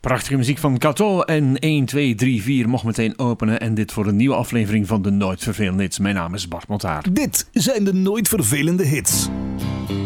Prachtige muziek van Kato en 1, 2, 3, 4 mocht meteen openen. En dit voor een nieuwe aflevering van de Nooit Vervelende Hits. Mijn naam is Bart Motaar. Dit zijn de Nooit Vervelende Hits.